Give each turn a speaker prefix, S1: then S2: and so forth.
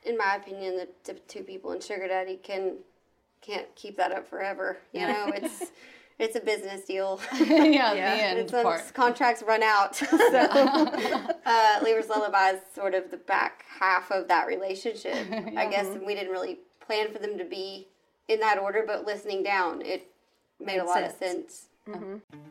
S1: in my opinion, the two people in Sugar Daddy can't keep that up forever. You know, it's a business deal.
S2: Yeah, the end part.
S1: Contracts run out. So Lever's Lullaby is sort of the back half of that relationship. I guess we didn't really plan for them to be in that order, but listening down, it made a lot of sense.